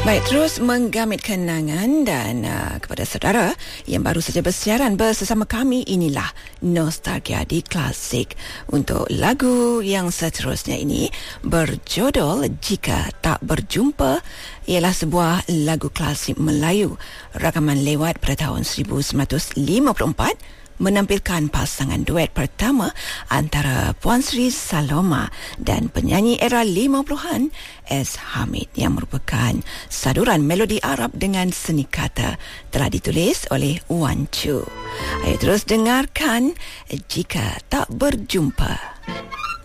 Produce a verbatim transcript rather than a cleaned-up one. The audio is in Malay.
Baik, terus menggamit kenangan dan uh, kepada saudara yang baru saja bersiaran bersama kami, inilah Nostalgia di Klasik. Untuk lagu yang seterusnya ini berjudul Jika Tak Berjumpa, ialah sebuah lagu klasik Melayu rakaman lewat pada tahun seribu sembilan ratus lima puluh empat, menampilkan pasangan duet pertama antara Puan Sri Saloma dan penyanyi era lima puluhan S. Hamid yang merupakan saduran melodi Arab dengan seni kata, telah ditulis oleh Wan Chu. Ayo terus dengarkan Jika Tak Berjumpa.